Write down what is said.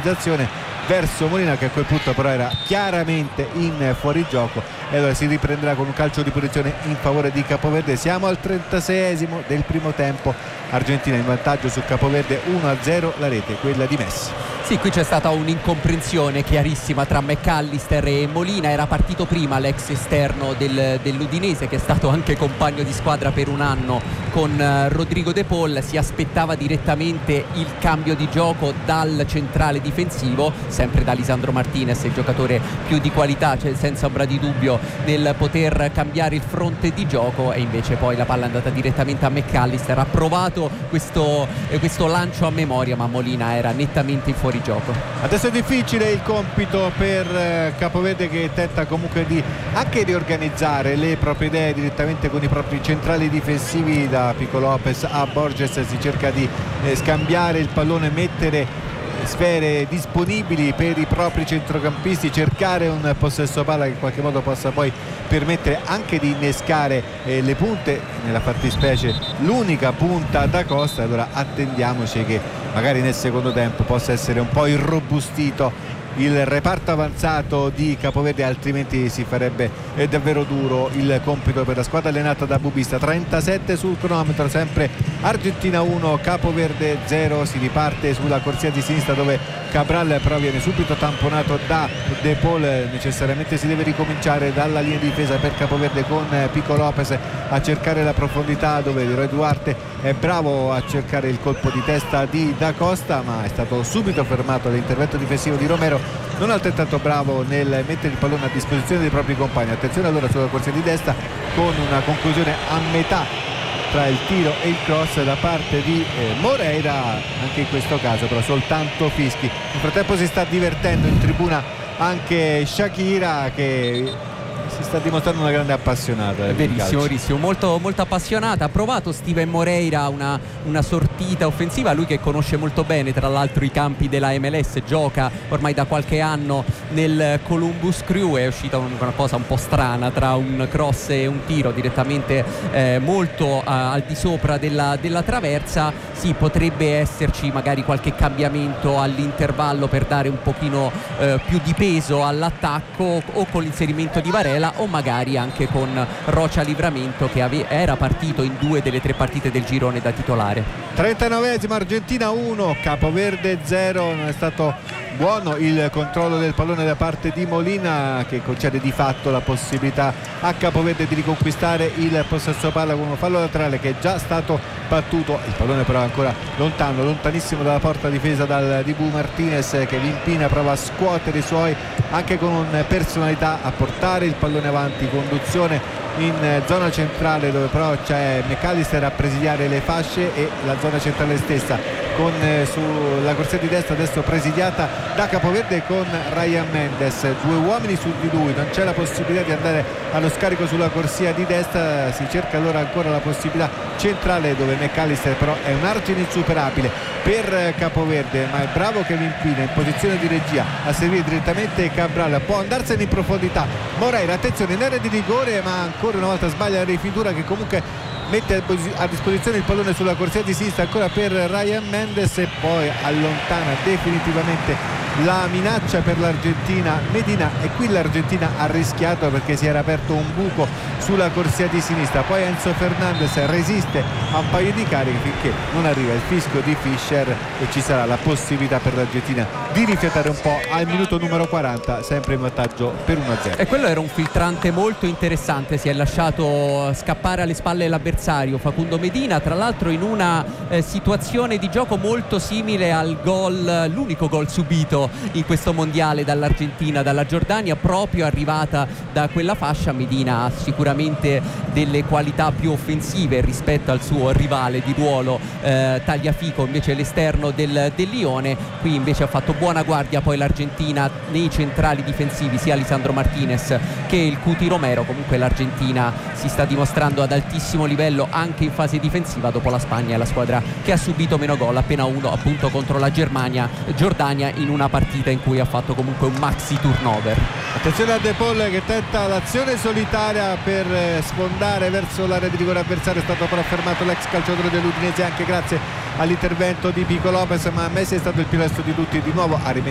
finalizzazione verso Molina, che a quel punto però era chiaramente in fuorigioco, e allora si riprenderà con un calcio di punizione in favore di Capoverde. Siamo al 36esimo del primo tempo, Argentina in vantaggio su Capoverde 1-0, la rete quella di Messi. Sì, qui c'è stata un'incomprensione chiarissima tra McAllister e Molina. Era partito prima l'ex esterno dell'Udinese, che è stato anche compagno di squadra per un anno con Rodrigo De Paul. Si aspettava direttamente il cambio di gioco dal centrale difensivo, sempre da Lisandro Martinez, il giocatore più di qualità, cioè senza ombra di dubbio, nel poter cambiare il fronte di gioco, e invece poi la palla è andata direttamente a McAllister. Ha provato questo lancio a memoria, ma Molina era nettamente in fuorigioco. Adesso è difficile il compito per Capoverde, che tenta comunque di anche riorganizzare le proprie idee direttamente con i propri centrali difensivi. Da Pico Lopez a Borges si cerca di scambiare il pallone, mettere sfere disponibili per i propri centrocampisti, cercare un possesso palla che in qualche modo possa poi permettere anche di innescare le punte, nella fattispecie l'unica punta da Costa. Allora attendiamoci che magari nel secondo tempo possa essere un po' irrobustito il reparto avanzato di Capoverde, altrimenti si farebbe davvero duro il compito per la squadra allenata da Bubista. 37 sul cronometro, sempre Argentina 1 Capoverde 0. Si riparte sulla corsia di sinistra, dove Cabral però viene subito tamponato da De Paul. Necessariamente si deve ricominciare dalla linea di difesa per Capoverde, con Pico Lopez a cercare la profondità, dove Leroy Duarte è bravo a cercare il colpo di testa di Da Costa, ma è stato subito fermato dall'intervento difensivo di Romero, non altrettanto bravo nel mettere il pallone a disposizione dei propri compagni. Attenzione allora sulla corsia di destra, con una conclusione a metà tra il tiro e il cross da parte di Moreira, anche in questo caso però soltanto fischi. Nel frattempo si sta divertendo in tribuna anche Shakira, che si sta dimostrando una grande appassionata. Verissimo, molto, molto appassionata. Ha provato Steven Moreira una sortita offensiva, lui che conosce molto bene tra l'altro i campi della MLS, gioca ormai da qualche anno nel Columbus Crew. È uscita una cosa un po' strana tra un cross e un tiro direttamente molto al di sopra della traversa. Sì, potrebbe esserci magari qualche cambiamento all'intervallo per dare un pochino più di peso all'attacco, o con l'inserimento di Varela, o magari anche con Rocha Livramento, che era partito in 2 delle 3 partite del girone da titolare. 39esimo, Argentina 1 Capoverde 0. Non è stato buono il controllo del pallone da parte di Molina, che concede di fatto la possibilità a Capoverde di riconquistare il possesso palla con un fallo laterale che è già stato battuto. Il pallone però è ancora lontano, lontanissimo dalla porta difesa dal Dibu Martinez, che Vimpina prova a scuotere i suoi anche con personalità, a portare il pallone avanti, conduzione in zona centrale, dove però c'è McAllister a presidiare le fasce, e la zona centrale stessa con sulla corsia di destra adesso presidiata da Capoverde con Ryan Mendes. 2 uomini su di lui, non c'è la possibilità di andare allo scarico sulla corsia di destra. Si cerca allora ancora la possibilità centrale, dove McAllister però è un argine insuperabile per Capoverde, ma è bravo Kevin Pina in posizione di regia a servire direttamente Cabral. Può andarsene in profondità Moreira, attenzione in area di rigore, ma ancora una volta sbaglia la rifinitura, che comunque mette a disposizione il pallone sulla corsia di sinistra ancora per Ryan Mendes, e poi allontana definitivamente la minaccia per l'Argentina Medina. E qui l'Argentina ha rischiato, perché si era aperto un buco sulla corsia di sinistra. Poi Enzo Fernandez resiste a un paio di cariche finché non arriva il fischio di Fischer, e ci sarà la possibilità per l'Argentina di rifiatare un po' al minuto numero 40, sempre in vantaggio per 1-0. E quello era un filtrante molto interessante, si è lasciato scappare alle spalle l'avversario Facundo Medina, tra l'altro in una situazione di gioco molto simile al gol, l'unico gol subito in questo mondiale dall'Argentina, dalla Giordania, proprio arrivata da quella fascia. Medina ha sicuramente delle qualità più offensive rispetto al suo rivale di ruolo Tagliafico, invece l'esterno del Lione. Qui invece ha fatto buona guardia poi l'Argentina nei centrali difensivi, sia Lisandro Martinez che il Cuti Romero. Comunque l'Argentina si sta dimostrando ad altissimo livello anche in fase difensiva. Dopo la Spagna è la squadra che ha subito meno gol, appena uno appunto contro la Giordania, in una partita in cui ha fatto comunque un maxi turnover. Attenzione a De Paul che tenta l'azione solitaria per sfondare verso l'area di rigore avversario. È stato però fermato l'ex calciatore dell'Udinese, anche grazie all'intervento di Pico Lopez, ma Messi è stato il più lesto di tutti, di nuovo ha rimesso